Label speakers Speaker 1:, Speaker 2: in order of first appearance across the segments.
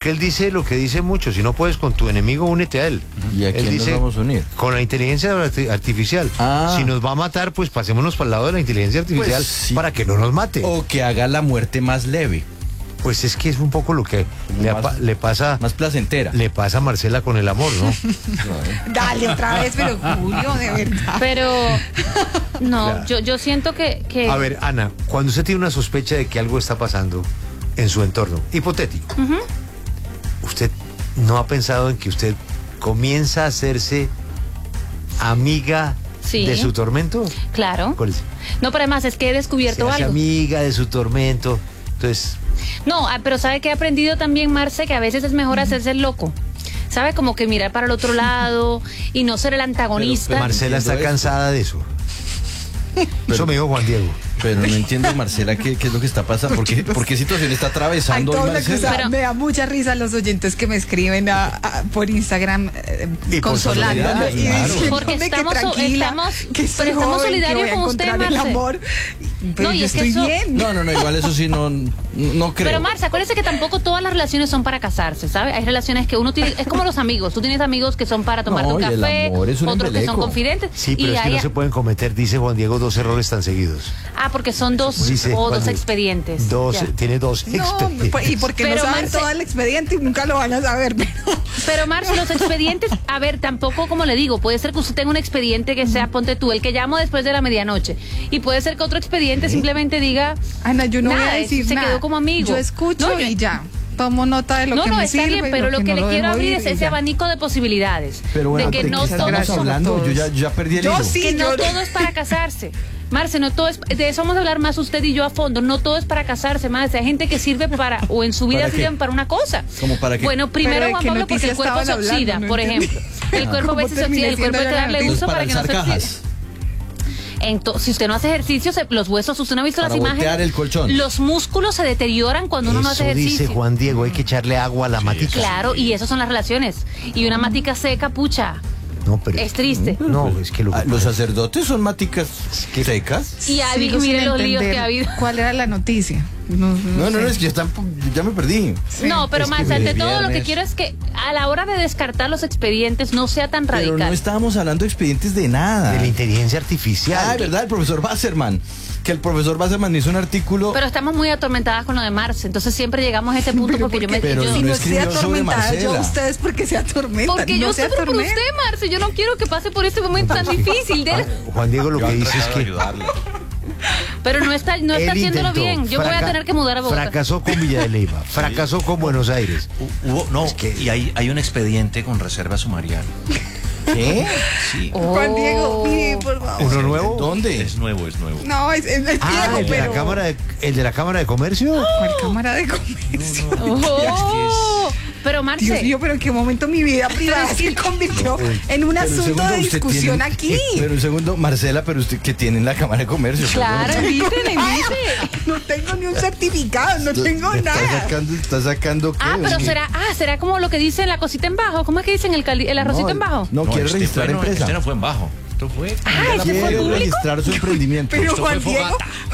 Speaker 1: porque él dice lo que dice mucho, si no puedes con tu enemigo, únete a él.
Speaker 2: ¿Y a
Speaker 1: Él
Speaker 2: quién
Speaker 1: dice,
Speaker 2: nos vamos a unir?
Speaker 1: con la inteligencia artificial. Si nos va a matar, pues pasémonos para el lado de la inteligencia artificial,
Speaker 2: Pues sí.
Speaker 1: para que no nos mate.
Speaker 2: O que haga la muerte más leve,
Speaker 1: Pues es que es un poco lo que le pasa
Speaker 2: más placentera.
Speaker 1: le pasa a Marcela con el amor, ¿no?
Speaker 3: Dale otra vez, pero Julio, de verdad.
Speaker 4: Pero no,
Speaker 1: Claro.
Speaker 4: yo siento que
Speaker 1: A ver, Ana, cuando usted tiene una sospecha de que algo está pasando en su entorno, hipotético, ¿usted no ha pensado en que usted comienza a hacerse amiga
Speaker 4: Sí.
Speaker 1: de su tormento?
Speaker 4: claro.
Speaker 1: ¿Cuál es?
Speaker 4: No, pero además es que he
Speaker 1: Se
Speaker 4: descubierto
Speaker 1: hace
Speaker 4: algo.
Speaker 1: amiga de su tormento. Entonces,
Speaker 4: No, pero ¿sabe qué he aprendido también, Marce? Que a veces es mejor hacerse el loco. ¿Sabe? Como que mirar para el otro lado y no ser el antagonista.
Speaker 2: Pero,
Speaker 1: Marcela está
Speaker 2: entiendo esto.
Speaker 1: cansada de eso. Eso me dijo Juan Diego.
Speaker 2: Pero no entiendo, Marcela, qué es lo que está pasando. ¿Por qué situación está
Speaker 3: Hay
Speaker 2: atravesando hoy
Speaker 3: toda una
Speaker 2: Marcela?
Speaker 3: cosa,
Speaker 4: Pero-
Speaker 3: me da mucha risa los oyentes que me escriben por Instagram
Speaker 1: Y por
Speaker 3: consolándome
Speaker 1: solidaridad,
Speaker 3: y
Speaker 1: claro.
Speaker 3: diciéndome
Speaker 4: Porque
Speaker 3: que
Speaker 4: estamos-
Speaker 3: tranquila,
Speaker 4: estamos-
Speaker 3: que soy
Speaker 4: pero estamos
Speaker 3: joven, que
Speaker 4: solidarios
Speaker 3: voy a
Speaker 4: con usted,
Speaker 3: encontrar el
Speaker 4: Marce.
Speaker 3: amor. Pero
Speaker 4: No, y
Speaker 3: yo
Speaker 4: es que
Speaker 3: estoy
Speaker 4: eso-
Speaker 3: bien.
Speaker 2: No, igual eso sí no creo.
Speaker 4: Pero Marce, acuérdese que tampoco todas las relaciones son para casarse, ¿sabe? Hay relaciones que uno tiene, es como los amigos. Tú tienes amigos que son para tomarte
Speaker 2: No,
Speaker 4: un
Speaker 2: y el
Speaker 4: café,
Speaker 2: amor es un
Speaker 4: otros que son
Speaker 2: embeleco.
Speaker 4: confidentes.
Speaker 1: Sí, pero
Speaker 4: y
Speaker 1: es que
Speaker 4: hay-
Speaker 1: no se pueden cometer, dice Juan Diego, dos errores tan seguidos.
Speaker 4: porque son dos
Speaker 1: Dice
Speaker 4: o
Speaker 1: Juan
Speaker 4: dos
Speaker 1: Diego.
Speaker 4: expedientes.
Speaker 1: Dos,
Speaker 4: Ya.
Speaker 1: tiene dos
Speaker 3: No,
Speaker 1: expedientes.
Speaker 3: y porque
Speaker 4: Pero,
Speaker 3: no saben
Speaker 4: Marce-
Speaker 3: todo el expediente y nunca lo van a saber.
Speaker 4: Pero Marce, los expedientes, a ver, tampoco como le digo, puede ser que usted tenga un expediente que sea, ponte tú, el que llamo después de la medianoche. Y puede ser que otro expediente simplemente diga,
Speaker 3: Ana, yo no voy
Speaker 4: Nada,
Speaker 3: a decir
Speaker 4: se
Speaker 3: nada.
Speaker 4: quedó como amigo.
Speaker 3: Yo escucho
Speaker 4: No,
Speaker 3: y ya. Tomo nota de lo que
Speaker 4: no,
Speaker 3: me
Speaker 4: está
Speaker 3: sirve
Speaker 4: bien,
Speaker 3: y
Speaker 4: pero lo que
Speaker 3: no
Speaker 4: le
Speaker 3: lo
Speaker 4: quiero
Speaker 3: dejo
Speaker 4: abrir
Speaker 3: ir
Speaker 4: es
Speaker 3: y
Speaker 4: ese
Speaker 3: ya.
Speaker 4: abanico de posibilidades.
Speaker 2: Pero bueno,
Speaker 4: de que
Speaker 2: ¿de
Speaker 4: no
Speaker 2: qué
Speaker 4: todos
Speaker 2: estamos
Speaker 4: son
Speaker 2: hablando?
Speaker 3: todos.
Speaker 2: Yo ya perdí el
Speaker 3: Yo
Speaker 2: hilo.
Speaker 3: sí.
Speaker 4: que no
Speaker 3: yo-
Speaker 4: todo es para casarse. Marce, no todo es, de eso vamos a hablar más usted y yo a fondo. No todo es para casarse, Marce. Hay gente que sirve para, o en su vida
Speaker 2: ¿Para qué?
Speaker 4: sirven para una cosa.
Speaker 2: ¿Cómo para qué?
Speaker 4: Bueno, primero,
Speaker 3: Pero ¿de
Speaker 4: Juan
Speaker 3: qué
Speaker 4: Pablo, porque
Speaker 3: noticia
Speaker 4: el cuerpo se
Speaker 3: estaban hablando?
Speaker 4: oxida,
Speaker 3: No
Speaker 4: por
Speaker 3: entendí.
Speaker 4: ejemplo. El cuerpo a
Speaker 3: ¿Cómo
Speaker 4: veces se oxida,
Speaker 3: terminé
Speaker 4: el cuerpo hay que
Speaker 3: siendo
Speaker 4: darle
Speaker 3: ganante?
Speaker 4: uso para
Speaker 2: para
Speaker 4: que no se
Speaker 2: alzar
Speaker 4: oxide.
Speaker 2: cajas.
Speaker 4: Si usted no hace ejercicio, los huesos, usted no ha visto
Speaker 2: Para
Speaker 4: las
Speaker 2: voltear
Speaker 4: imágenes.
Speaker 2: el colchón.
Speaker 4: Los músculos se deterioran cuando uno no hace
Speaker 1: Eso dice
Speaker 4: ejercicio.
Speaker 1: Juan Diego, hay que echarle agua a la matica.
Speaker 4: Claro, y eso son las relaciones. Y una matica seca, pucha,
Speaker 1: No, pero
Speaker 4: es triste.
Speaker 1: no, es que lo que
Speaker 2: Los sacerdotes son maticas secas.
Speaker 4: Y
Speaker 3: Sigo
Speaker 4: mire
Speaker 3: sin
Speaker 4: los líos
Speaker 3: entender
Speaker 4: que ha habido.
Speaker 3: ¿Cuál era la noticia? No,
Speaker 2: No,
Speaker 3: sé.
Speaker 2: es que ya me perdí.
Speaker 4: No, pero
Speaker 1: es que
Speaker 4: más, ante
Speaker 1: de
Speaker 4: todo lo que
Speaker 2: viernes.
Speaker 4: quiero es que a la hora de descartar los expedientes no sea tan
Speaker 2: Pero
Speaker 4: radical.
Speaker 2: no estábamos hablando de expedientes de nada.
Speaker 1: de la inteligencia artificial.
Speaker 2: Ah, ¿verdad? El profesor Wasserman. Que el profesor Wasserman hizo un artículo.
Speaker 4: Pero estamos muy atormentadas con lo de Marce, entonces siempre llegamos a ese punto porque yo me...
Speaker 2: Pero
Speaker 4: yo-
Speaker 3: Si
Speaker 2: no
Speaker 3: no estoy
Speaker 2: escribió sobre
Speaker 3: atormentada, yo a
Speaker 2: Marcela.
Speaker 3: ustedes porque se atormentan.
Speaker 4: porque
Speaker 3: no
Speaker 4: yo
Speaker 3: se
Speaker 4: sufro por
Speaker 3: atormentan.
Speaker 4: usted, Marce, yo no quiero que pase por este momento tan difícil.
Speaker 1: Juan Diego lo que dice es que
Speaker 4: Pero no está
Speaker 1: él
Speaker 4: haciéndolo
Speaker 1: intentó,
Speaker 4: bien. Yo voy a tener que mudar a Bogotá.
Speaker 1: Fracasó con Villa de Leyva, fracasó con Buenos Aires.
Speaker 5: Y hay un expediente con reserva sumarial.
Speaker 2: ¿Qué?
Speaker 5: Sí.
Speaker 3: Juan Diego,
Speaker 4: Oh.
Speaker 3: sí, por favor.
Speaker 1: ¿Uno nuevo?
Speaker 2: ¿Dónde?
Speaker 5: Es nuevo.
Speaker 3: No, es
Speaker 1: Ah,
Speaker 3: viejo,
Speaker 1: el de la
Speaker 3: pero...
Speaker 1: cámara el de la Cámara de Comercio.
Speaker 3: ¿Cuál cámara de comercio?
Speaker 4: Oh, pero
Speaker 3: Dios
Speaker 4: Marce,
Speaker 3: mío, pero en qué momento mi vida privada se convirtió en un
Speaker 2: Pero
Speaker 3: asunto
Speaker 2: segundo,
Speaker 3: de
Speaker 2: usted
Speaker 3: discusión
Speaker 2: tiene-
Speaker 3: aquí.
Speaker 2: Pero un segundo, Marcela, pero usted que tiene en la Cámara de Comercio.
Speaker 4: claro,
Speaker 2: perdón.
Speaker 4: invítele,
Speaker 3: Ay,
Speaker 4: invite.
Speaker 3: no tengo ni un certificado, no tengo nada.
Speaker 2: Está sacando qué?
Speaker 4: Pero
Speaker 2: ¿Qué?
Speaker 4: será como lo que dice la cosita en bajo. ¿Cómo es que dicen el arrocito en bajo?
Speaker 2: No, quiere registrar empresa.
Speaker 5: Este no fue en bajo. Esto fue.
Speaker 4: Ese fue
Speaker 2: Quiere
Speaker 4: público.
Speaker 2: registrar su emprendimiento.
Speaker 3: Pero
Speaker 5: Esto
Speaker 3: Juan
Speaker 5: fue
Speaker 3: Diego,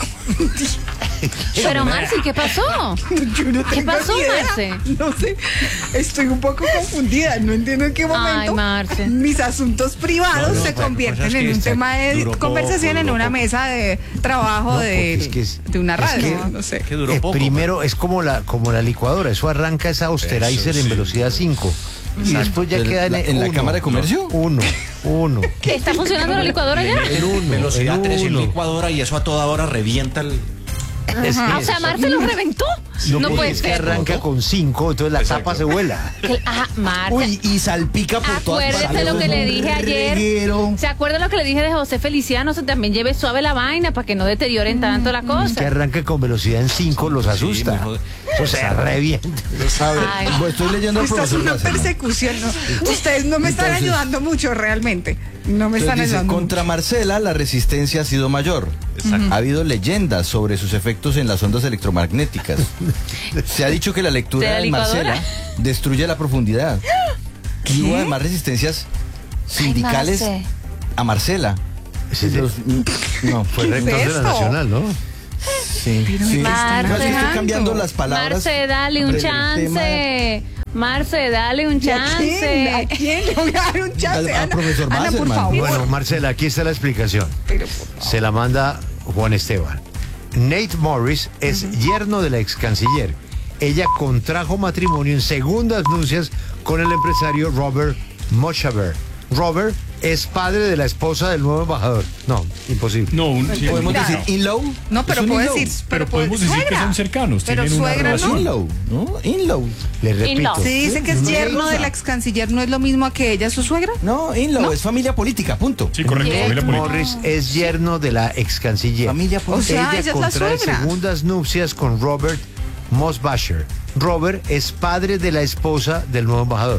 Speaker 4: Pero Marce, ¿qué pasó?
Speaker 3: yo no tengo
Speaker 4: pasó,
Speaker 3: ni idea.
Speaker 4: Marce?
Speaker 3: No sé, estoy un poco confundida, no entiendo en qué momento
Speaker 4: Ay, Marce.
Speaker 3: mis asuntos privados se convierten
Speaker 5: pues es que
Speaker 3: en un
Speaker 5: está-
Speaker 3: tema de
Speaker 5: duró
Speaker 3: conversación
Speaker 5: poco,
Speaker 3: en
Speaker 5: duró
Speaker 3: una
Speaker 5: poco.
Speaker 3: mesa de trabajo
Speaker 1: No, porque es que
Speaker 3: de una radio,
Speaker 1: que-
Speaker 3: no sé.
Speaker 5: Que duró poco.
Speaker 1: Primero es como la licuadora, eso arranca esa Austerizer
Speaker 5: Eso
Speaker 1: en
Speaker 5: sí.
Speaker 1: velocidad 5 y después ya
Speaker 2: Pero
Speaker 1: queda
Speaker 2: ¿en la
Speaker 1: uno.
Speaker 2: Cámara de Comercio?
Speaker 1: Uno.
Speaker 4: ¿Está funcionando la licuadora ya?
Speaker 1: En uno.
Speaker 5: Velocidad
Speaker 1: en
Speaker 5: 3 en
Speaker 1: uno.
Speaker 5: licuadora y eso a toda hora revienta el.
Speaker 1: Es que
Speaker 4: O sea, Marce lo reventó. No
Speaker 1: porque
Speaker 4: puede
Speaker 1: es que
Speaker 4: ser.
Speaker 1: arranca con 5, entonces la
Speaker 5: Exacto.
Speaker 1: tapa se vuela.
Speaker 4: Marce.
Speaker 2: Uy, y salpica por todas partes.
Speaker 4: Acuérdese lo que le dije ayer.
Speaker 2: Reguero.
Speaker 4: ¿Se acuerda lo que le dije de José Feliciano? También lleve suave la vaina para que no deterioren tanto la
Speaker 1: Que
Speaker 4: cosa.
Speaker 1: arranca con velocidad en 5 los asusta.
Speaker 5: muy jodido.
Speaker 1: Eso se revienta.
Speaker 2: A ver,
Speaker 4: Ay.
Speaker 2: estoy leyendo al
Speaker 3: Esta es
Speaker 2: profesor
Speaker 3: una
Speaker 2: Wasserman.
Speaker 3: persecución, ¿no? Ustedes no me están
Speaker 2: Entonces-
Speaker 3: ayudando mucho realmente. No me
Speaker 2: Entonces
Speaker 3: están
Speaker 2: dice,
Speaker 3: ayudando
Speaker 2: contra
Speaker 3: mucho.
Speaker 2: Marcela la resistencia ha sido mayor.
Speaker 5: Exacto.
Speaker 2: Ha habido leyendas sobre sus efectos en las ondas electromagnéticas. Se ha dicho que la
Speaker 4: ¿De
Speaker 2: lectura
Speaker 4: la
Speaker 2: de
Speaker 4: licuadora?
Speaker 2: Marcela destruye la profundidad. Y hubo además resistencias sindicales
Speaker 4: Marce.
Speaker 2: a Marcela.
Speaker 1: Ese es de-
Speaker 2: No,
Speaker 1: Fue rector de la
Speaker 3: esto?
Speaker 1: Nacional, ¿no?
Speaker 2: sí, sí.
Speaker 4: Marce.
Speaker 2: No, es que estoy cambiando las palabras.
Speaker 4: Marce, dale un
Speaker 2: sobre el tema.
Speaker 4: chance. Marce, dale un
Speaker 3: ¿Y a
Speaker 4: chance.
Speaker 3: quién? ¿A quién le voy a dar un chance?
Speaker 2: Al profesor
Speaker 3: Ana, por
Speaker 2: Basserman.
Speaker 3: favor.
Speaker 1: Bueno, Marcela, aquí está la explicación.
Speaker 3: Pero, por favor.
Speaker 1: Se la manda Juan Esteban. Nate Morris es yerno de la ex canciller. Ella contrajo matrimonio en segundas nupcias con el empresario Robert Mochaber. Robert es padre de la esposa del nuevo embajador. No, imposible.
Speaker 6: No, sí,
Speaker 2: ¿Podemos
Speaker 3: Mira.
Speaker 2: decir in-law?
Speaker 3: No, pero
Speaker 2: Es un
Speaker 3: puedo
Speaker 2: in-law.
Speaker 3: decir.
Speaker 6: pero podemos decir que
Speaker 3: suegra.
Speaker 6: son cercanos,
Speaker 3: Pero
Speaker 6: tienen una
Speaker 3: suegra no.
Speaker 6: relación.
Speaker 2: In-law, ¿no? In-law.
Speaker 1: Le repito.
Speaker 4: In-law.
Speaker 3: Si dice que es
Speaker 2: No,
Speaker 3: yerno
Speaker 2: no,
Speaker 3: de
Speaker 2: no.
Speaker 3: la ex canciller, ¿no es lo mismo a que ella es su suegra?
Speaker 2: No, in-law, es familia política, punto.
Speaker 6: Sí, correcto,
Speaker 4: Nate
Speaker 6: familia política.
Speaker 1: Morris es yerno de la ex canciller.
Speaker 2: Familia política.
Speaker 3: O sea, ella es la
Speaker 1: contrae
Speaker 3: suegra.
Speaker 1: segundas nupcias con Robert Mosbacher. Robert es padre de la esposa del nuevo embajador.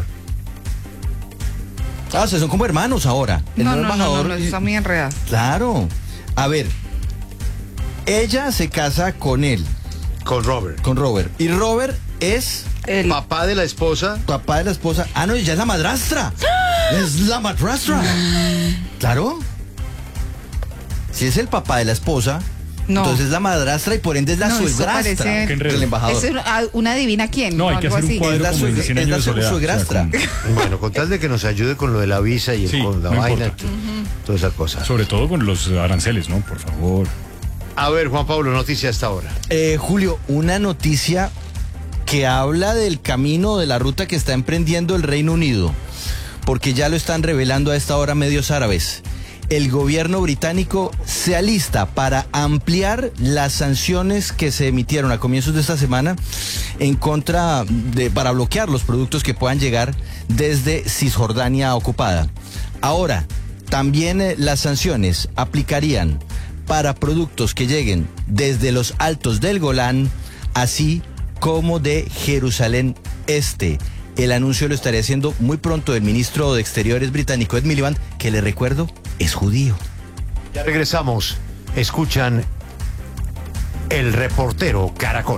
Speaker 2: Ah, o sea, son como hermanos ahora. El
Speaker 3: No,
Speaker 2: nuevo
Speaker 3: no, no,
Speaker 2: embajador.
Speaker 3: no, está muy enredado.
Speaker 2: Claro. A ver, ella se casa con él,
Speaker 1: Con Robert.
Speaker 2: con Robert. Y Robert es
Speaker 3: El-
Speaker 1: Papá de la esposa.
Speaker 2: papá de la esposa. Ah, no, ya es la madrastra. Es la madrastra. Claro. Si es el papá de la esposa,
Speaker 3: No.
Speaker 2: entonces es la madrastra y por ende es la
Speaker 3: No, eso
Speaker 2: suegrastra
Speaker 3: parece-
Speaker 6: Qué enredo.
Speaker 2: del embajador.
Speaker 3: Es una adivina quién.
Speaker 6: No, hay que
Speaker 3: algo
Speaker 6: hacer un
Speaker 3: así.
Speaker 6: cuadro
Speaker 2: Es la
Speaker 6: como el de
Speaker 2: suegra-
Speaker 6: 100
Speaker 2: es
Speaker 6: años
Speaker 2: la
Speaker 6: de soledad.
Speaker 2: suegrastra.
Speaker 1: Bueno, con tal de que nos ayude con lo de la visa y
Speaker 6: Sí,
Speaker 1: con la
Speaker 6: no
Speaker 1: vaina,
Speaker 6: importa.
Speaker 1: toda esa cosa.
Speaker 6: Sobre todo con los aranceles, ¿no? Por favor.
Speaker 1: A ver, Juan Pablo, noticia hasta ahora.
Speaker 2: Julio, una noticia que habla del camino, de la ruta que está emprendiendo el Reino Unido, porque ya lo están revelando a esta hora medios árabes. El gobierno británico se alista para ampliar las sanciones que se emitieron a comienzos de esta semana en contra para bloquear los productos que puedan llegar desde Cisjordania ocupada. Ahora, también las sanciones aplicarían para productos que lleguen desde los altos del Golán, así como de Jerusalén Este. El anuncio lo estaría haciendo muy pronto el ministro de Exteriores británico Ed Miliband, que le recuerdo es judío.
Speaker 1: Ya regresamos. Escuchan El Reportero Caracol.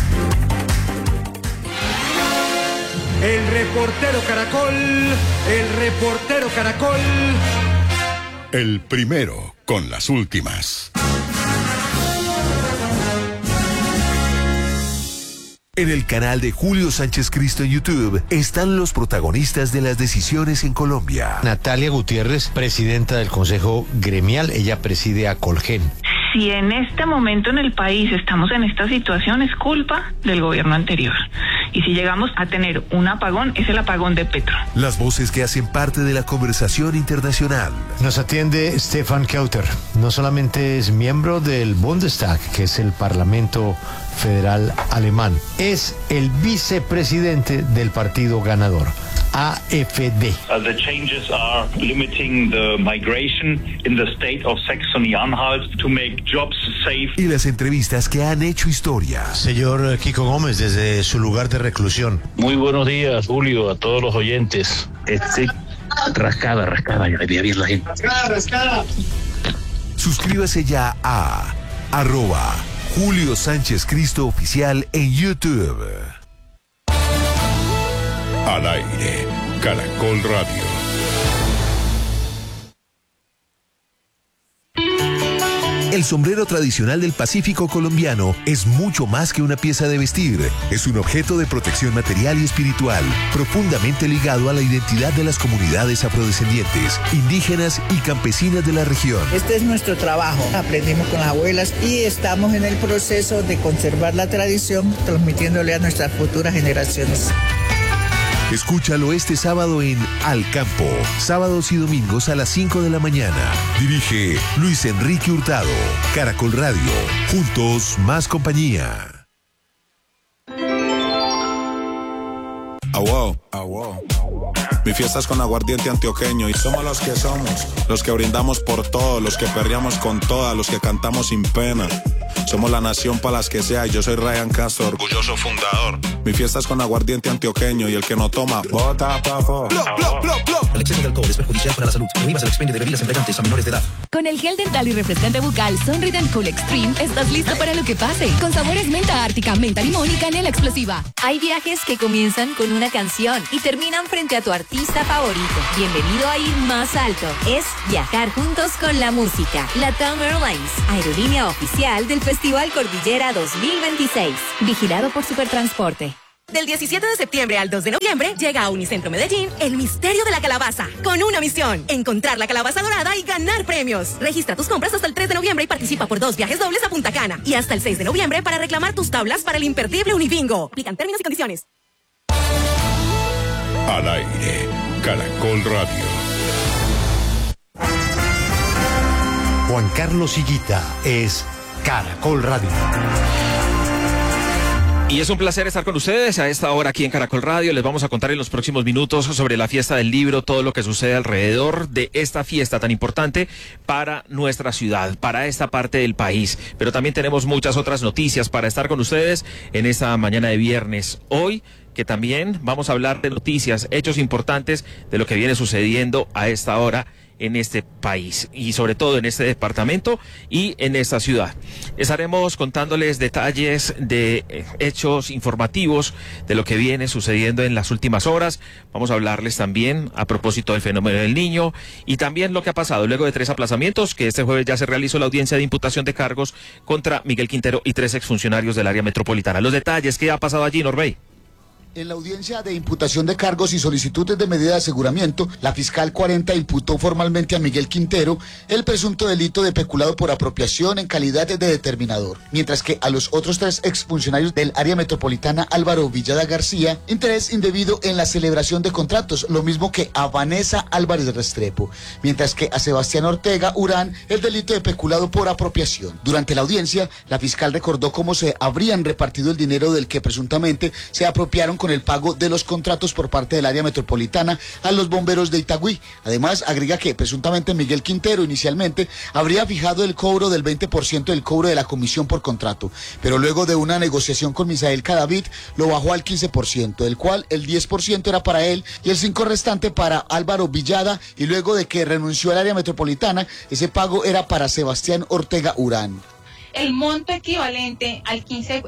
Speaker 7: El reportero Caracol, el reportero Caracol.
Speaker 8: El primero con las últimas. En el canal de Julio Sánchez Cristo en YouTube están los protagonistas de las decisiones en Colombia.
Speaker 1: Natalia Gutiérrez, presidenta del Consejo Gremial, ella preside a Colgen.
Speaker 9: Si en este momento en el país estamos en esta situación, es culpa del gobierno anterior. Y si llegamos a tener un apagón, es el apagón de Petro.
Speaker 8: Las voces que hacen parte de la conversación internacional.
Speaker 1: Nos atiende Stefan Kauter. No solamente es miembro del Bundestag, que es el Parlamento Federal Alemán, es el vicepresidente del partido ganador, AfD.
Speaker 10: The changes are limiting the migration in the state of Saxony-Anhalt to make jobs safe.
Speaker 8: Y las entrevistas que han hecho historia.
Speaker 1: Señor Kiko Gómez, desde su lugar de reclusión.
Speaker 11: Muy buenos días, Julio, a todos los oyentes. Rascada, ya debía ver la gente.
Speaker 8: Suscríbase ya a @Julio Sánchez Cristo Oficial en YouTube. Al aire, Caracol Radio. El sombrero tradicional del Pacífico colombiano es mucho más que una pieza de vestir. Es un objeto de protección material y espiritual, profundamente ligado a la identidad de las comunidades afrodescendientes, indígenas y campesinas de la región.
Speaker 12: Este es nuestro trabajo. Aprendimos con las abuelas y estamos en el proceso de conservar la tradición, transmitiéndole a nuestras futuras generaciones.
Speaker 8: Escúchalo este sábado en Al Campo, sábados y domingos a las 5 de la mañana. Dirige Luis Enrique Hurtado. Caracol Radio, juntos más compañía.
Speaker 13: Mi fiesta es con aguardiente antioqueño y somos los que somos, los que brindamos por todo, los que perreamos con todas, los que cantamos sin pena. Somos la nación para las que sea y yo soy Ryan Castro, orgulloso fundador. Mi fiesta es con aguardiente antioqueño y el que no toma, bota pa' afuera.
Speaker 14: El exceso de alcohol es perjudicial para la salud. Prohíbas el expendio de bebidas embriagantes a menores de edad.
Speaker 15: Con el gel dental y refrescante bucal Sonrident Cool Extreme estás listo para lo que pase. Con sabores menta ártica, menta limón y canela explosiva.
Speaker 16: Hay viajes que comienzan con una canción y terminan frente a tu artista favorito. Bienvenido a ir más alto. Es viajar juntos con la música. LATAM Airlines, aerolínea oficial del Festival Cordillera 2026.
Speaker 15: Vigilado por Supertransporte.
Speaker 17: Del 17 de septiembre al 2 de noviembre llega a Unicentro Medellín el misterio de la calabaza, con una misión: encontrar la calabaza dorada y ganar premios. Registra tus compras hasta el 3 de noviembre y participa por 2 viajes dobles a Punta Cana. Y hasta el 6 de noviembre para reclamar tus tablas para el imperdible Unibingo. Aplican términos y condiciones.
Speaker 8: Al aire, Caracol Radio.
Speaker 1: Juan Carlos Higuita es Caracol Radio.
Speaker 18: Y es un placer estar con ustedes a esta hora aquí en Caracol Radio. Les vamos a contar en los próximos minutos sobre la fiesta del libro, todo lo que sucede alrededor de esta fiesta tan importante para nuestra ciudad, para esta parte del país. Pero también tenemos muchas otras noticias para estar con ustedes en esta mañana de viernes. Hoy, que también vamos a hablar de noticias, hechos importantes de lo que viene sucediendo a esta hora en este país y sobre todo en este departamento y en esta ciudad. Estaremos contándoles detalles de hechos informativos de lo que viene sucediendo en las últimas horas. Vamos a hablarles también a propósito del fenómeno del niño y también lo que ha pasado luego de 3 aplazamientos, que este jueves ya se realizó la audiencia de imputación de cargos contra Miguel Quintero y 3 exfuncionarios del área metropolitana. Los detalles, ¿qué ha pasado allí, Norbey?
Speaker 19: En la audiencia de imputación de cargos y solicitudes de medida de aseguramiento, la fiscal 40 imputó formalmente a Miguel Quintero el presunto delito de peculado por apropiación en calidad de determinador, mientras que a los otros 3 exfuncionarios del área metropolitana, Álvaro Villada García, interés indebido en la celebración de contratos, lo mismo que a Vanessa Álvarez Restrepo, mientras que a Sebastián Ortega Urán el delito de peculado por apropiación. Durante la audiencia, la fiscal recordó cómo se habrían repartido el dinero del que presuntamente se apropiaron con el pago de los contratos por parte del área metropolitana a los bomberos de Itagüí. Además, agrega que presuntamente Miguel Quintero inicialmente habría fijado el cobro del 20% del cobro de la comisión por contrato, pero luego de una negociación con Misael Cadavid lo bajó al 15%, del cual el 10% era para él y el 5% restante para Álvaro Villada, y luego de que renunció al área metropolitana, ese pago era para Sebastián Ortega Urán.
Speaker 20: El monto equivalente al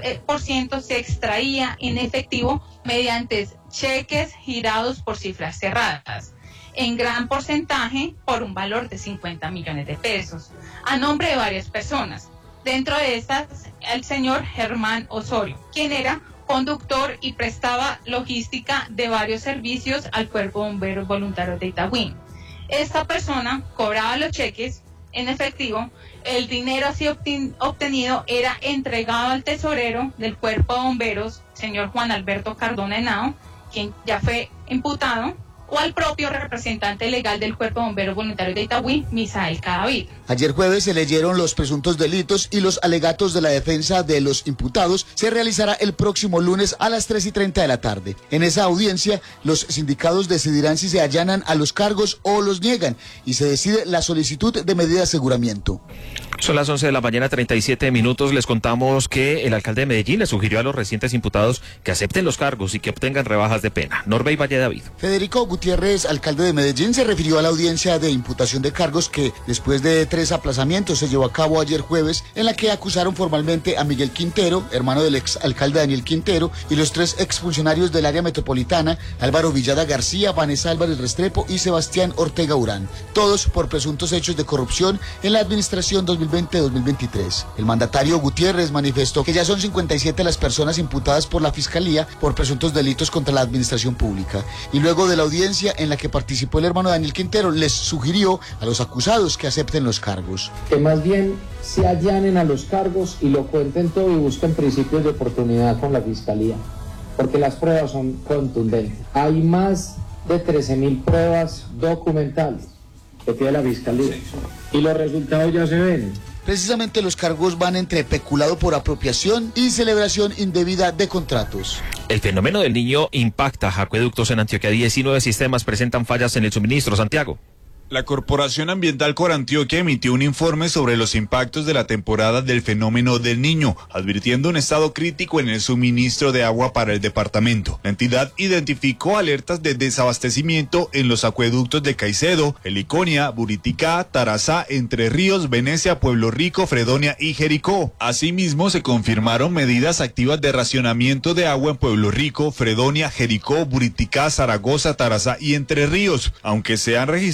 Speaker 20: 15% se extraía en efectivo mediante cheques girados por cifras cerradas, en gran porcentaje por un valor de 50 millones de pesos, a nombre de varias personas. Dentro de estas, el señor Germán Osorio, quien era conductor y prestaba logística de varios servicios al Cuerpo de Bomberos Voluntarios de Itagüí. Esta persona cobraba los cheques en efectivo. El dinero así obtenido era entregado al tesorero del Cuerpo de Bomberos, señor Juan Alberto Cardona Henao, quien ya fue imputado, o al propio representante legal del Cuerpo de Bomberos Voluntarios de Itagüí, Misael Cadavid.
Speaker 19: Ayer jueves se leyeron los presuntos delitos y los alegatos de la defensa de los imputados. Se realizará el próximo lunes a las 3:30 de la tarde. En esa audiencia, los sindicados decidirán si se allanan a los cargos o los niegan, y se decide la solicitud de medida de aseguramiento.
Speaker 18: Son las 11 de la mañana, 37 minutos. Les contamos que el alcalde de Medellín le sugirió a los recientes imputados que acepten los cargos y que obtengan rebajas de pena. Norbey Valle David.
Speaker 19: Federico Gutiérrez, alcalde de Medellín, se refirió a la audiencia de imputación de cargos que, después de 3 aplazamientos, se llevó a cabo ayer jueves, en la que acusaron formalmente a Miguel Quintero, hermano del exalcalde Daniel Quintero, y los 3 exfuncionarios del área metropolitana, Álvaro Villada García, Vanessa Álvarez Restrepo y Sebastián Ortega Urán, todos por presuntos hechos de corrupción en la administración 2020-2023. El mandatario Gutiérrez manifestó que ya son 57 las personas imputadas por la Fiscalía por presuntos delitos contra la administración pública. Y luego de la audiencia en la que participó el hermano Daniel Quintero, les sugirió a los acusados que acepten los cargos.
Speaker 21: Que más bien se allanen a los cargos y lo cuenten todo y busquen principios de oportunidad con la Fiscalía, porque las pruebas son contundentes. Hay más de 13.000 pruebas documentales que tiene la Fiscalía y los resultados ya se ven.
Speaker 19: Precisamente los cargos van entre peculado por apropiación y celebración indebida de contratos.
Speaker 18: El fenómeno del niño impacta acueductos en Antioquia. 19 sistemas presentan fallas en el suministro. Santiago.
Speaker 22: La Corporación Ambiental Corantioquia emitió un informe sobre los impactos de la temporada del fenómeno del Niño, advirtiendo un estado crítico en el suministro de agua para el departamento. La entidad identificó alertas de desabastecimiento en los acueductos de Caicedo, Heliconia, Buriticá, Tarazá, Entre Ríos, Venecia, Pueblo Rico, Fredonia y Jericó. Asimismo, se confirmaron medidas activas de racionamiento de agua en Pueblo Rico, Fredonia, Jericó, Buriticá, Zaragoza, Tarazá y Entre Ríos, aunque se han registrado lluvias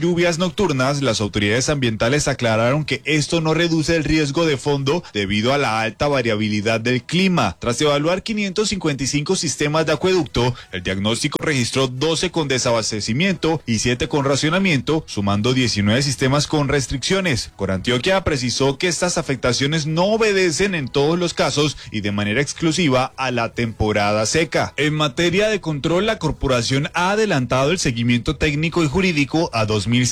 Speaker 22: lluvias nocturnas, las autoridades ambientales aclararon que esto no reduce el riesgo de fondo debido a la alta variabilidad del clima. Tras evaluar 555 sistemas de acueducto, el diagnóstico registró 12 con desabastecimiento y 7 con racionamiento, sumando 19 sistemas con restricciones. Corantioquia precisó que estas afectaciones no obedecen en todos los casos y de manera exclusiva a la temporada seca. En materia de control, la corporación ha adelantado el seguimiento técnico y jurídico a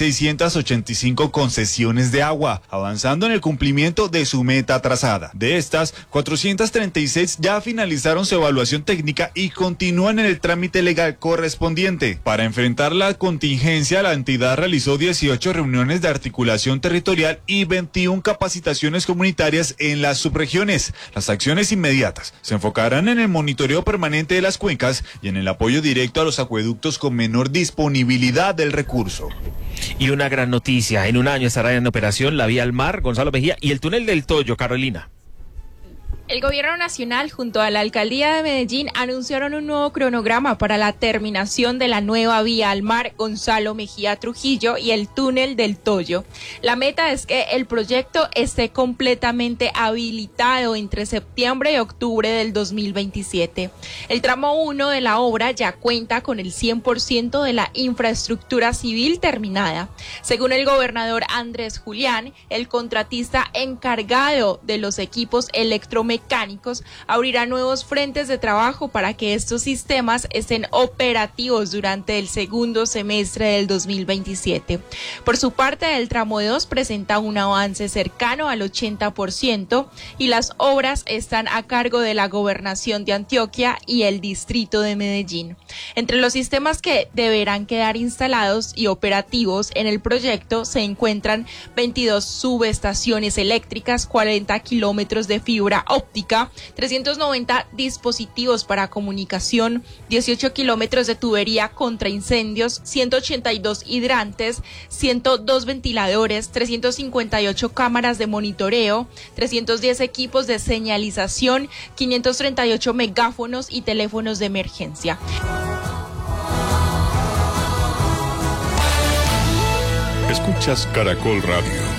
Speaker 22: 2.685 concesiones de agua, avanzando en el cumplimiento de su meta trazada. De estas, 436 ya finalizaron su evaluación técnica y continúan en el trámite legal correspondiente. Para enfrentar la contingencia, la entidad realizó 18 reuniones de articulación territorial y 21 capacitaciones comunitarias en las subregiones. Las acciones inmediatas se enfocarán en el monitoreo permanente de las cuencas y en el apoyo directo a los acueductos con menor disponibilidad del recurso.
Speaker 18: Y una gran noticia, en un año estará en operación la vía al mar, Gonzalo Mejía, y el túnel del Toyo, Carolina.
Speaker 4: El Gobierno Nacional junto a la Alcaldía de Medellín anunciaron un nuevo cronograma para la terminación de la nueva vía al mar Gonzalo Mejía Trujillo y el túnel del Toyo. La meta es que el proyecto esté completamente habilitado entre septiembre y octubre del 2027. El tramo 1 de la obra ya cuenta con el 100% de la infraestructura civil terminada. Según el gobernador Andrés Julián, el contratista encargado de los equipos electromecánicos abrirá nuevos frentes de trabajo para que estos sistemas estén operativos durante el segundo semestre del 2027. Por su parte, el tramo 2 presenta un avance cercano al 80% y las obras están a cargo de la Gobernación de Antioquia y el Distrito de Medellín. Entre los sistemas que deberán quedar instalados y operativos en el proyecto se encuentran 22 subestaciones eléctricas, 40 kilómetros de fibra óptica, 390 dispositivos para comunicación, 18 kilómetros de tubería contra incendios, 182 hidrantes, 102 ventiladores, 358 cámaras de monitoreo, 310 equipos de señalización, 538 megáfonos y teléfonos de emergencia.
Speaker 8: Escuchas Caracol Radio.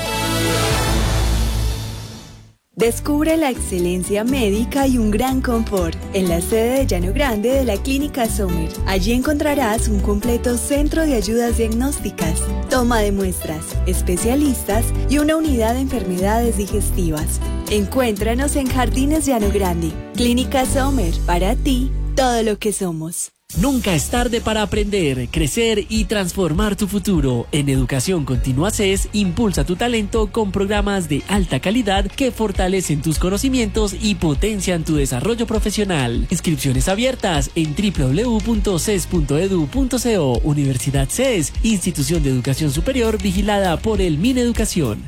Speaker 5: Descubre la excelencia médica y un gran confort en la sede de Llano Grande de la Clínica Sommer. Allí encontrarás un completo centro de ayudas diagnósticas, toma de muestras, especialistas y una unidad de enfermedades digestivas. Encuéntranos en Jardines Llano Grande. Clínica Sommer, para ti, todo lo que somos.
Speaker 23: Nunca es tarde para aprender, crecer y transformar tu futuro. En Educación Continua CES, impulsa tu talento con programas de alta calidad que fortalecen tus conocimientos y potencian tu desarrollo profesional. Inscripciones abiertas en www.ces.edu.co. Universidad CES, institución de educación superior vigilada por el Mineducación.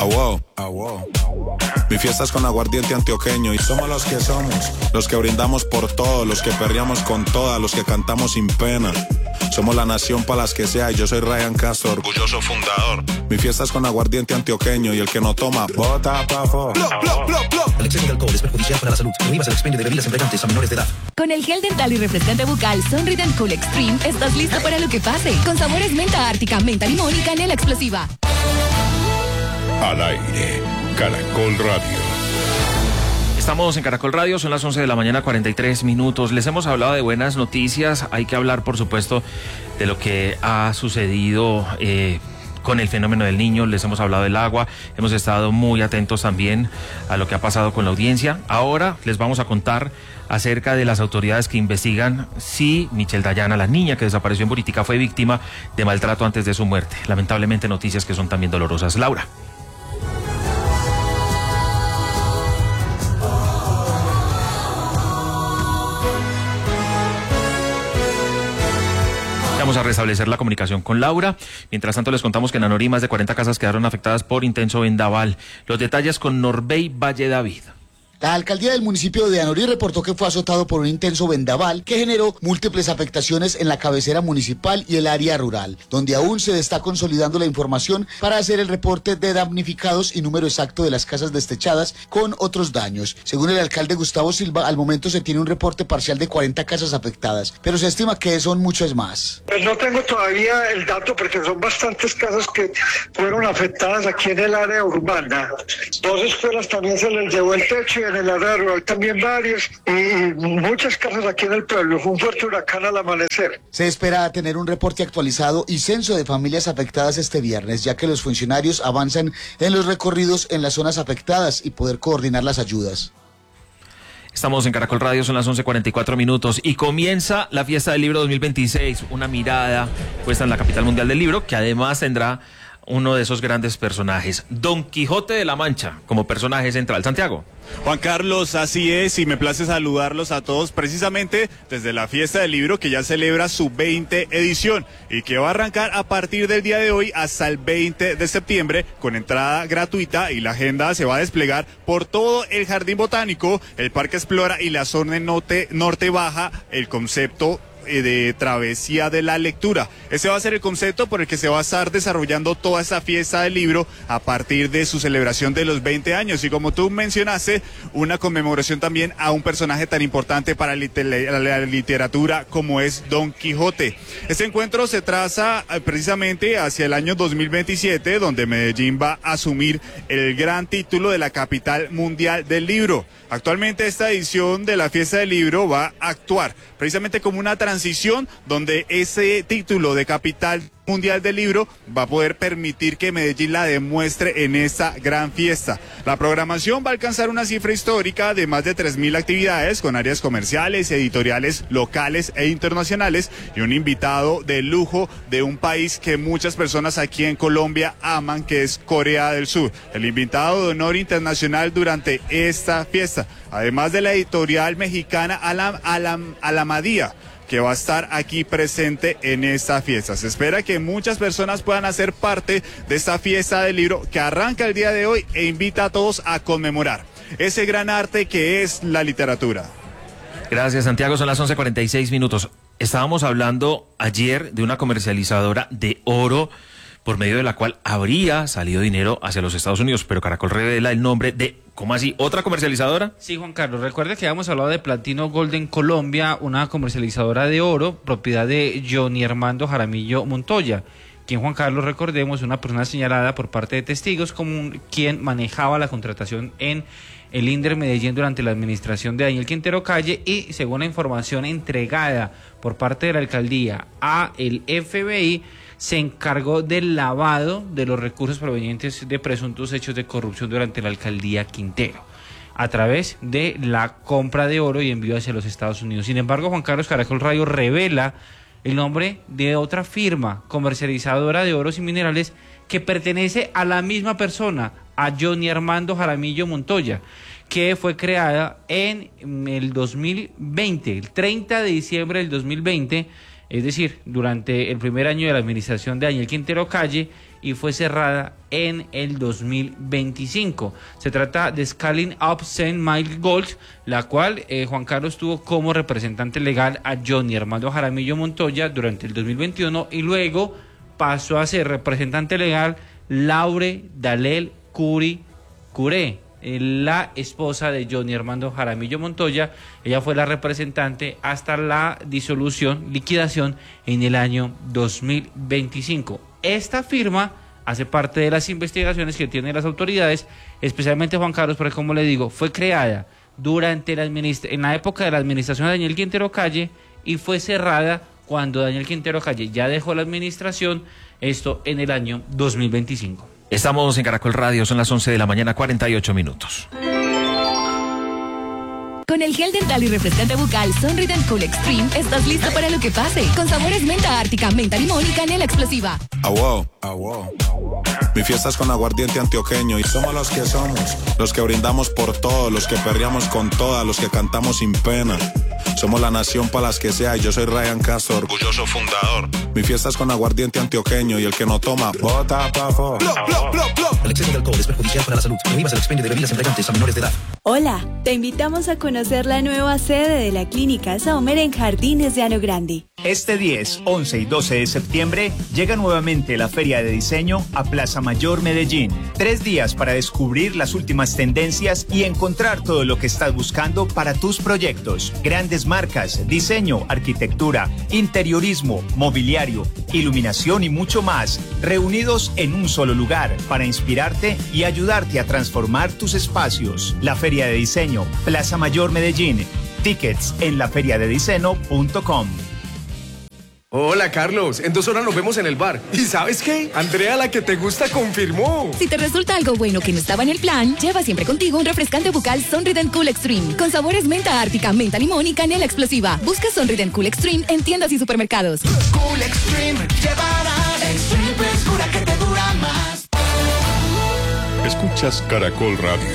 Speaker 13: Mi fiesta es con aguardiente antioqueño y somos los que somos, los que brindamos por todo, los que perreamos con todas, los que cantamos sin pena. Somos la nación para las que sea y yo soy Ryan Castro, orgulloso fundador. Mi fiesta es con aguardiente antioqueño y el que no toma, bota pa' fuera.
Speaker 14: El exceso de alcohol es perjudicial para la salud. Prohíbas el expendio de bebidas embriagantes a menores de edad.
Speaker 15: Con el gel dental y refrescante bucal Sonrident Cool Extreme estás listo para lo que pase. Con sabores menta ártica, menta limón y canela explosiva.
Speaker 8: Al aire, Caracol Radio.
Speaker 18: Estamos en Caracol Radio, son las 11 de la mañana, 43 minutos. Les hemos hablado de buenas noticias. Hay que hablar, por supuesto, de lo que ha sucedido con el fenómeno del niño. Les hemos hablado del agua. Hemos estado muy atentos también a lo que ha pasado con la audiencia. Ahora les vamos a contar acerca de las autoridades que investigan si Michelle Dayana, la niña que desapareció en Buritica, fue víctima de maltrato antes de su muerte. Lamentablemente, noticias que son también dolorosas. Laura. Vamos a restablecer la comunicación con Laura. Mientras tanto, les contamos que en Anorí más de 40 casas quedaron afectadas por intenso vendaval. Los detalles con Norbey Valle David.
Speaker 19: La alcaldía del municipio de Anorí reportó que fue azotado por un intenso vendaval que generó múltiples afectaciones en la cabecera municipal y el área rural, donde aún se está consolidando la información para hacer el reporte de damnificados y número exacto de las casas destechadas con otros daños. Según el alcalde Gustavo Silva, al momento se tiene un reporte parcial de 40 casas afectadas, pero se estima que son muchas más.
Speaker 2: Pues no tengo todavía el dato porque son bastantes casas que fueron afectadas aquí en el área urbana. 2 escuelas también se les llevó el techo y en el área rural también varios y muchas casas aquí en el pueblo. Fue un fuerte huracán al amanecer.
Speaker 19: Se espera tener un reporte actualizado y censo de familias afectadas este viernes, ya que los funcionarios avanzan en los recorridos en las zonas afectadas y poder coordinar las ayudas.
Speaker 18: Estamos en Caracol Radio, son las 11:44 minutos y comienza la Fiesta del Libro 2026, una mirada puesta en la capital mundial del libro, que además tendrá uno de esos grandes personajes, Don Quijote de la Mancha, como personaje central. Santiago.
Speaker 22: Juan Carlos, así es, y me place saludarlos a todos precisamente desde la Fiesta del Libro, que ya celebra su 20 edición y que va a arrancar a partir del día de hoy hasta el 20 de septiembre con entrada gratuita, y la agenda se va a desplegar por todo el Jardín Botánico, el Parque Explora y la zona norte baja, el concepto de travesía de la lectura. Ese va a ser el concepto por el que se va a estar desarrollando toda esta Fiesta del Libro a partir de su celebración de los 20 años. Y como tú mencionaste, una conmemoración también a un personaje tan importante para la literatura como es Don Quijote. Este encuentro se traza precisamente hacia el año 2027, donde Medellín va a asumir el gran título de la capital mundial del libro. Actualmente esta edición de la Fiesta del Libro va a actuar precisamente como una transición donde ese título de capital mundial del libro va a poder permitir que Medellín la demuestre en esta gran fiesta. La programación va a alcanzar una cifra histórica de más de 3.000 actividades con áreas comerciales, editoriales locales e internacionales y un invitado de lujo de un país que muchas personas aquí en Colombia aman, que es Corea del Sur. El invitado de honor internacional durante esta fiesta, además de la editorial mexicana Alamadía, que va a estar aquí presente en esta fiesta. Se espera que muchas personas puedan hacer parte de esta Fiesta del Libro que arranca el día de hoy e invita a todos a conmemorar ese gran arte que es la literatura.
Speaker 18: Gracias, Santiago. Son las 11:46 minutos. Estábamos hablando ayer de una comercializadora de oro por medio de la cual habría salido dinero hacia los Estados Unidos, pero Caracol revela el nombre de, ¿cómo así? ¿Otra comercializadora?
Speaker 3: Sí, Juan Carlos, recuerde que habíamos hablado de Platino Golden Colombia, una comercializadora de oro, propiedad de Johnny Armando Jaramillo Montoya, quien, Juan Carlos, recordemos, una persona señalada por parte de testigos como quien manejaba la contratación en el INDER Medellín durante la administración de Daniel Quintero Calle, y según la información entregada por parte de la alcaldía a el FBI, se encargó del lavado de los recursos provenientes de presuntos hechos de corrupción durante la alcaldía Quintero, a través de la compra de oro y envío hacia los Estados Unidos. Sin embargo, Juan Carlos, Caracol Radio revela el nombre de otra firma comercializadora de oros y minerales que pertenece a la misma persona, a Johnny Armando Jaramillo Montoya, que fue creada en el 2020, el 30 de diciembre del 2020, es decir, durante el primer año de la administración de Daniel Quintero Calle, y fue cerrada en el 2025. Se trata de Scaling Up St. Michael Gold, la cual Juan Carlos tuvo como representante legal a Johnny Armando Jaramillo Montoya durante el 2021, y luego pasó a ser representante legal Laure Dalel Curé, la esposa de Johnny Armando Jaramillo Montoya. Ella fue la representante hasta la liquidación en el año 2025. Esta firma hace parte de las investigaciones que tienen las autoridades, especialmente, Juan Carlos, porque, como le digo, fue creada en la época de la administración de Daniel Quintero Calle y fue cerrada cuando Daniel Quintero Calle ya dejó la administración, esto en el año 2025.
Speaker 18: Estamos en Caracol Radio, son las 11 de la mañana, 48 minutos.
Speaker 15: Con el gel dental y refrescante bucal Sonrident Cool Extreme estás listo para lo que pase. Con sabores menta ártica, menta limón y canela explosiva.
Speaker 13: Mi fiesta es con aguardiente antioqueño y somos los que somos, los que brindamos por todo, los que perreamos con todas, los que cantamos sin pena. Somos la nación para las que sea y yo soy Ryan Castro, orgulloso fundador. Mi fiesta es con aguardiente antioqueño y el que no toma, bota pa' abajo.
Speaker 14: El exceso de alcohol es perjudicial para la salud. Prohíbas el expendio de bebidas embriagantes a menores de edad.
Speaker 5: Hola, te invitamos a conocer la nueva sede de la Clínica Sommer en Jardines de Llano Grande.
Speaker 6: Este 10, 11 y 12 de septiembre llega nuevamente la Feria de Diseño a Plaza Mayor Medellín. 3 días para descubrir las últimas tendencias y encontrar todo lo que estás buscando para tus proyectos. Grandes marcas, diseño, arquitectura, interiorismo, mobiliario, iluminación y mucho más, reunidos en un solo lugar para inspirarte y ayudarte a transformar tus espacios. La Feria de Diseño, Plaza Mayor Medellín. Tickets en laferiadediseño.com.
Speaker 7: Hola, Carlos. En 2 horas nos vemos en el bar. ¿Y sabes qué? Andrea, la que te gusta, confirmó.
Speaker 15: Si te resulta algo bueno que no estaba en el plan, lleva siempre contigo un refrescante bucal Sonrident Cool Extreme con sabores menta ártica, menta limón y canela explosiva. Busca Sonrident Cool Extreme en tiendas y supermercados.
Speaker 9: Cool Extreme llevará extreme frescura que te dura más.
Speaker 8: Escuchas Caracol Radio.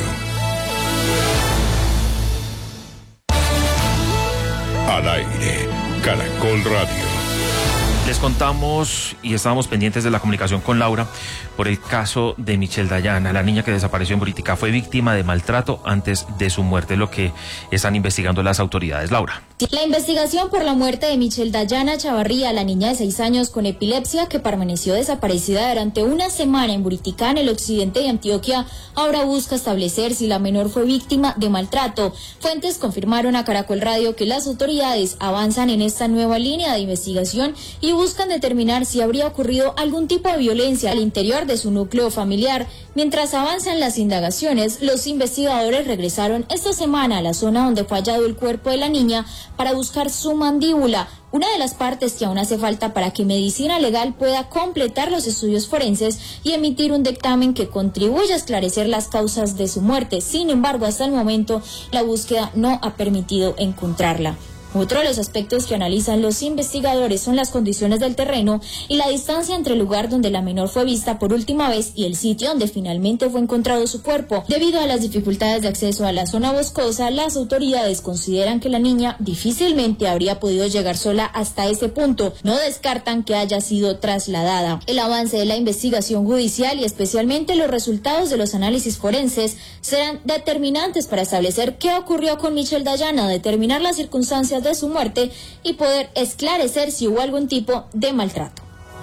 Speaker 8: Al aire, Caracol Radio.
Speaker 18: Les contamos y estábamos pendientes de la comunicación con Laura por el caso de Michelle Dayana, la niña que desapareció en Buritica. Fue víctima de maltrato antes de su muerte, lo que están investigando las autoridades. Laura.
Speaker 24: La investigación por la muerte de Michelle Dayana Chavarría, la niña de 6 años con epilepsia que permaneció desaparecida durante una semana en Buritica, en el occidente de Antioquia, ahora busca establecer si la menor fue víctima de maltrato. Fuentes confirmaron a Caracol Radio que las autoridades avanzan en esta nueva línea de investigación y buscan determinar si habría ocurrido algún tipo de violencia al interior de su núcleo familiar. Mientras avanzan las indagaciones, los investigadores regresaron esta semana a la zona donde fue hallado el cuerpo de la niña para buscar su mandíbula, una de las partes que aún hace falta para que Medicina Legal pueda completar los estudios forenses y emitir un dictamen que contribuya a esclarecer las causas de su muerte. Sin embargo, hasta el momento, la búsqueda no ha permitido encontrarla. Otro de los aspectos que analizan los investigadores son las condiciones del terreno y la distancia entre el lugar donde la menor fue vista por última vez y el sitio donde finalmente fue encontrado su cuerpo. Debido a las dificultades de acceso a la zona boscosa, las autoridades consideran que la niña difícilmente habría podido llegar sola hasta ese punto. No descartan que haya sido trasladada. El avance de la investigación judicial y especialmente los resultados de los análisis forenses serán determinantes para establecer qué ocurrió con Michelle Dayana, determinar las circunstancias de su muerte y poder esclarecer si hubo algún tipo de maltrato.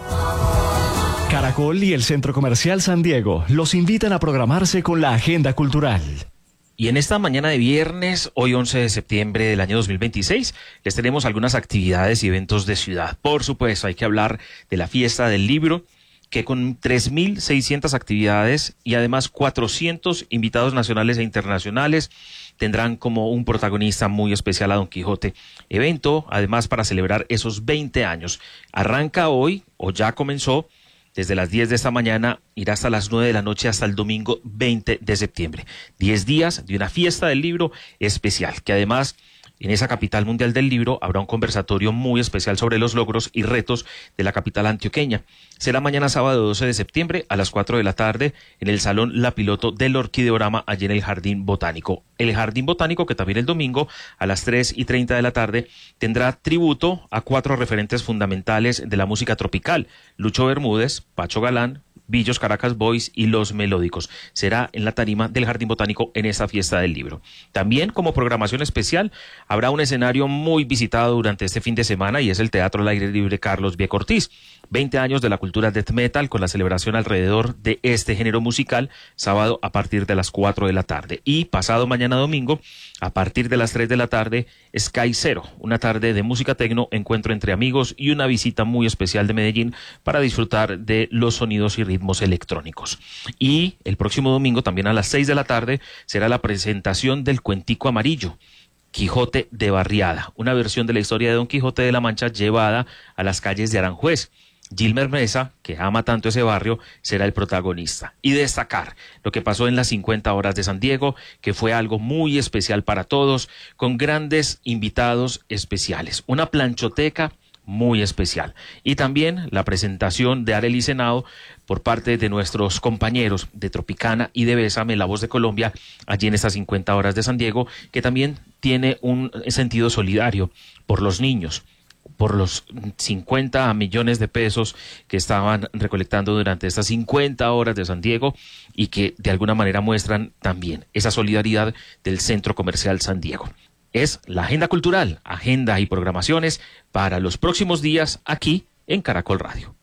Speaker 25: Caracol y el Centro Comercial San Diego los invitan a programarse con la agenda cultural.
Speaker 18: Y en esta mañana de viernes, hoy 11 de septiembre del año 2026, les tenemos algunas actividades y eventos de ciudad. Por supuesto, hay que hablar de la Fiesta del Libro, que con 3.600 actividades y además 400 invitados nacionales e internacionales tendrán como un protagonista muy especial a Don Quijote. Evento, además, para celebrar esos 20 años. Arranca hoy, o ya comenzó, desde las 10 de esta mañana, irá hasta las 9 de la noche hasta el domingo 20 de septiembre. 10 días de una fiesta del libro especial, que además en esa capital mundial del libro habrá un conversatorio muy especial sobre los logros y retos de la capital antioqueña. Será mañana sábado 12 de septiembre a las 4 de la tarde en el Salón La Piloto del Orquideorama, allí en el Jardín Botánico. El Jardín Botánico, que también el domingo a las 3:30 de la tarde tendrá tributo a 4 referentes fundamentales de la música tropical: Lucho Bermúdez, Pacho Galán, Billos Caracas Boys y Los Melódicos. Será en la tarima del Jardín Botánico en esta fiesta del libro. También, como programación especial, habrá un escenario muy visitado durante este fin de semana y es el Teatro al Aire Libre Carlos Vieco Ortiz. 20 años de la cultura death metal con la celebración alrededor de este género musical, sábado a partir de las 4 de la tarde. Y pasado mañana domingo, a partir de las 3 de la tarde, Sky Zero, una tarde de música tecno, encuentro entre amigos y una visita muy especial de Medellín para disfrutar de los sonidos y ritmos electrónicos. Y el próximo domingo, también a las 6 de la tarde, será la presentación del Cuentico Amarillo, Quijote de Barriada, una versión de la historia de Don Quijote de la Mancha llevada a las calles de Aranjuez. Gilmer Mesa, que ama tanto ese barrio, será el protagonista. Y destacar lo que pasó en las 50 horas de San Diego, que fue algo muy especial para todos, con grandes invitados especiales. Una planchoteca muy especial. Y también la presentación de Arely Senado por parte de nuestros compañeros de Tropicana y de Bésame, La Voz de Colombia, allí en estas 50 horas de San Diego, que también tiene un sentido solidario por los niños, por los 50 millones de pesos que estaban recolectando durante estas 50 horas de San Diego y que de alguna manera muestran también esa solidaridad del Centro Comercial San Diego. Es la agenda cultural, agenda y programaciones para los próximos días aquí en Caracol Radio.